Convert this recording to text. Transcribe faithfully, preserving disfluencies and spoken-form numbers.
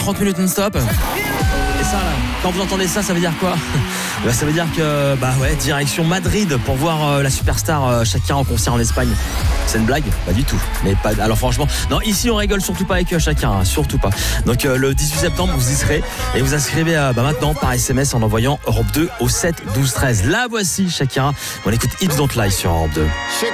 trente minutes non-stop. Et ça, là, quand vous entendez ça, ça veut dire quoi? Bah, ça veut dire que, bah ouais, direction Madrid pour voir euh, la superstar euh, Shakira en concert en Espagne. C'est une blague? Pas du tout. Mais pas. Alors franchement, non, ici on rigole surtout pas avec euh, Shakira, hein, surtout pas. Donc euh, le dix-huit septembre, vous y serez et vous inscrivez euh, bah, maintenant par S M S en envoyant Europe deux au sept douze treize. La voici Shakira. On écoute Hips Don't Lie sur Europe deux.